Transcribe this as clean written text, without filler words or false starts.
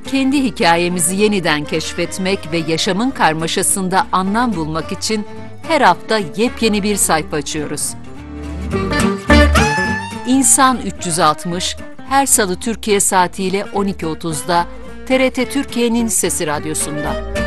Kendi hikayemizi yeniden keşfetmek ve yaşamın karmaşasında anlam bulmak için her hafta yepyeni bir sayfa açıyoruz. İnsan 360, her salı Türkiye saatiyle 12.30'da TRT Türkiye'nin Sesi Radyosu'nda.